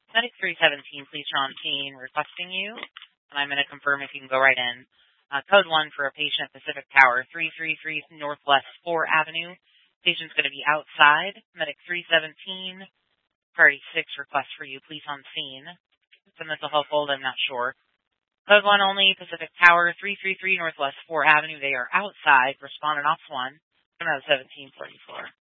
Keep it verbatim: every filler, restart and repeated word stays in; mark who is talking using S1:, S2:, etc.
S1: Medic three seventeen, please Sean Keene, requesting you, and I'm going to confirm if you can go right in. Uh, code one for a patient at Pacific Tower, three three three Northwest fourth Avenue. Patient's going to be outside. Medic three seventeen, priority six request for you, please on scene. It's a mental health hold, I'm not sure. Code one only, Pacific Tower, three three three Northwest fourth Avenue. They are outside. Respondent ops one, seventeen forty-four.